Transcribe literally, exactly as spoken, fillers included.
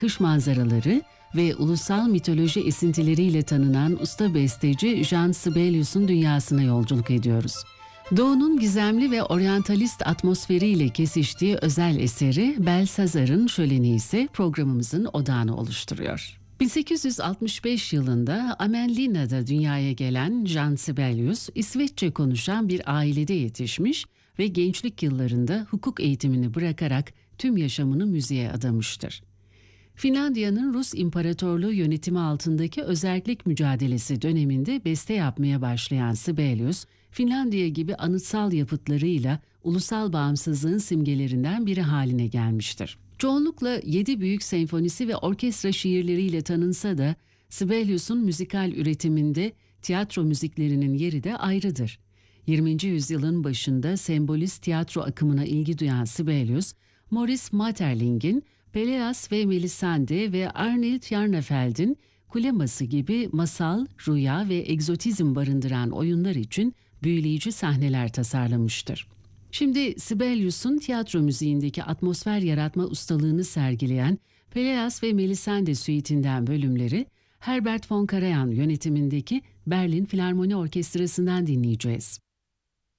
kış manzaraları ve ulusal mitoloji esintileriyle tanınan usta besteci Jean Sibelius'un dünyasına yolculuk ediyoruz. Doğu'nun gizemli ve oryantalist atmosferiyle kesiştiği özel eseri Belsazar'ın Şöleni ise programımızın odağını oluşturuyor. bin sekiz yüz altmış beş yılında Amenlina'da dünyaya gelen Jean Sibelius, İsveççe konuşan bir ailede yetişmiş ve gençlik yıllarında hukuk eğitimini bırakarak tüm yaşamını müziğe adamıştır. Finlandiya'nın Rus İmparatorluğu yönetimi altındaki özerklik mücadelesi döneminde beste yapmaya başlayan Sibelius, Finlandiya gibi anıtsal yapıtlarıyla ulusal bağımsızlığın simgelerinden biri haline gelmiştir. Çoğunlukla yedi büyük senfonisi ve orkestra şiirleriyle tanınsa da Sibelius'un müzikal üretiminde tiyatro müziklerinin yeri de ayrıdır. yirminci yüzyılın başında sembolist tiyatro akımına ilgi duyan Sibelius, Maurice Maeterlinck'in Peleas ve Melisande ve Arnhild Jarnefeld'in Kuleması gibi masal, rüya ve egzotizm barındıran oyunlar için büyüleyici sahneler tasarlamıştır. Şimdi Sibelius'un tiyatro müziğindeki atmosfer yaratma ustalığını sergileyen Peleas ve Melisande suitinden bölümleri Herbert von Karajan yönetimindeki Berlin Filarmoni Orkestrası'ndan dinleyeceğiz.